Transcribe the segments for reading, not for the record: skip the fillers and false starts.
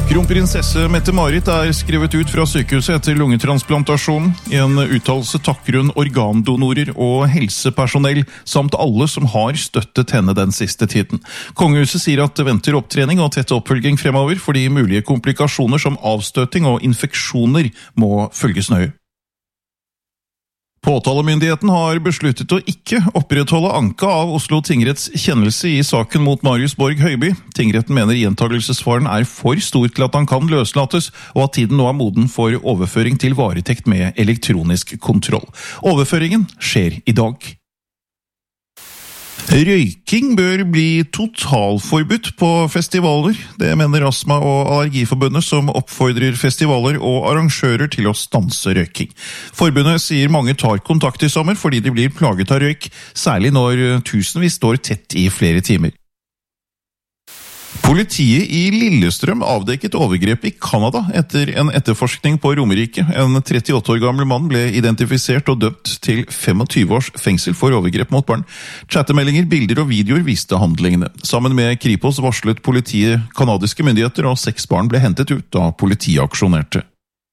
Kronprinsesse Mette-Marit skrevet ut fra sykehuset etter lungetransplantasjon. I en uttalelse takker hun organdonorer og helsepersonell, samt alle som har støttet henne den siste tiden. Kongehuset sier at det venter opptrening og tett oppfølging fremover, fordi mulige komplikasjoner som avstøting og infeksjoner må følges nøye. Påtalemyndigheten har besluttet å ikke opprettholde anke av Oslo Tingretts kjennelse i saken mot Marius Borg Høiby. Tingretten mener gjentagelsesfaren for stor til at han kan løslates, og at tiden nå moden for overføring til varetekt med elektronisk kontroll. Overføringen skjer i dag. Røyking bør bli totalforbudt på festivaler. Det mener Astma- og Allergiforbundet, som oppfordrer festivaler og arrangører til å stanse røyking. Forbundet sier mange tar kontakt i sommer fordi de blir plaget av røyk, særlig når tusenvis står tett i flere timer. Politiet i Lillestrøm avdekket overgrep i Kanada etter en etterforskning på Romerike. En 38 år gammel mann ble identifisert og dømt til 25 års fengsel for overgrep mot barn. Chattemeldinger, bilder og videoer viste handlingene. Sammen med Kripos varslet politiet kanadiske myndigheter, og 6 barn ble hentet ut da politiet aksjonerte.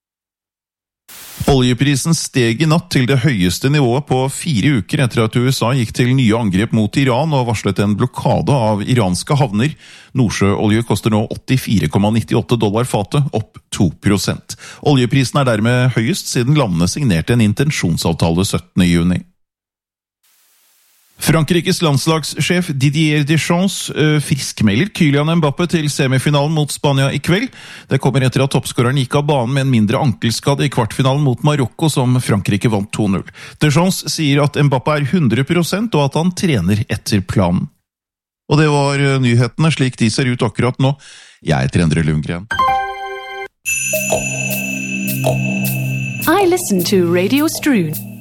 Oljeprisen steg i natt til det høyeste nivået på 4 uker etter at USA gikk til nye angrep mot Iran og varslet en blokade av iranske havner. Nordsjøolje koster nå $84,98 fatet, opp 2%. Oljeprisen dermed høyest siden landene signerte en intensjonsavtale 17. juni. Frankrikes landslagssjef Didier Deschamps friskmelder Kylian Mbappé til semifinalen mot Spania i kveld. Det kommer etter at toppskåreren gikk av banen med en mindre ankelskade i kvartfinalen mot Marokko, som Frankrike vant 2-0. Deschamps sier at Mbappé 100% og at han trener etter planen. Og det var nyhetene slik de ser ut akkurat nå. Jeg heter Endre Lundgren. I listen to Radio Strud.